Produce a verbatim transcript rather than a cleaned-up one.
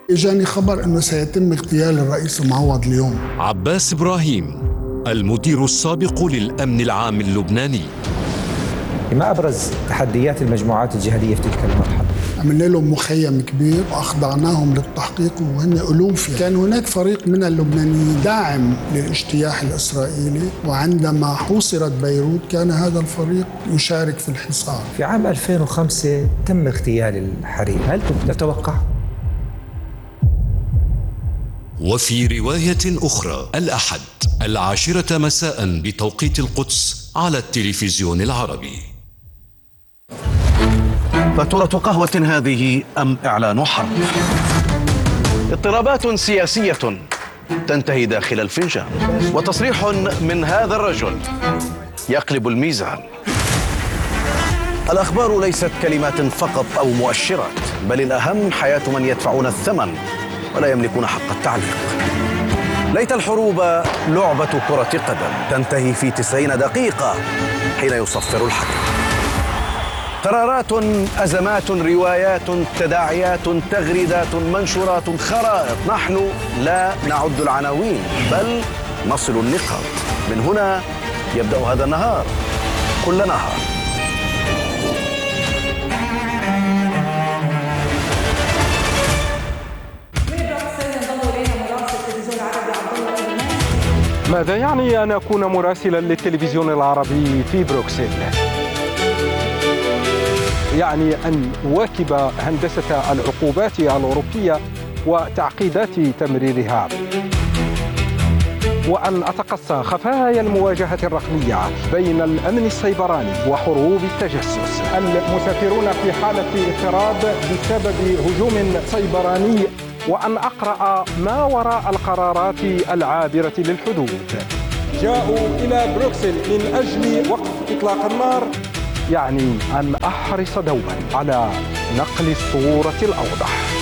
إجاني خبر أنه سيتم اغتيال الرئيس المعوض اليوم. عباس إبراهيم المدير السابق للأمن العام اللبناني. ما أبرز تحديات المجموعات الجهادية في تلك المرحلة؟ عملنا لهم مخيم كبير وأخضعناهم للتحقيق وهن ألوف. كان هناك فريق من اللبنانيين داعم للاجتياح الإسرائيلي، وعندما حوصرت بيروت كان هذا الفريق يشارك في الحصار. في عام ألفين وخمسة تم اغتيال الحريري، هل كنت تتوقع؟ وفي رواية أخرى الأحد العاشرة مساء بتوقيت القدس على التلفزيون العربي. فاتورة قهوة هذه أم إعلان حرب؟ اضطرابات سياسية تنتهي داخل الفنجان، وتصريح من هذا الرجل يقلب الميزان. الأخبار ليست كلمات فقط أو مؤشرات، بل الأهم حياة من يدفعون الثمن ولا يملكون حق التعليق. ليت الحروب لعبة كرة قدم تنتهي في تسعين دقيقة حين يصفر الحكم. قرارات، أزمات، روايات، تداعيات، تغريدات، منشورات، خرائط. نحن لا نعد العناوين بل نصل النقاط. من هنا يبدأ هذا النهار كل نهار. ماذا يعني أن أكون مراسلا للتلفزيون العربي في بروكسل؟ يعني أن أواكب هندسة العقوبات الأوروبية وتعقيدات تمريرها، وأن أتقصى خفايا المواجهة الرقمية بين الأمن السيبراني وحروب التجسس. المسافرون في حالة اضطراب بسبب هجوم سيبراني، وأن أقرأ ما وراء القرارات العابرة للحدود. جاءوا إلى بروكسل من أجل وقف إطلاق النار، يعني أن أحرص دوما على نقل الصورة الأوضح.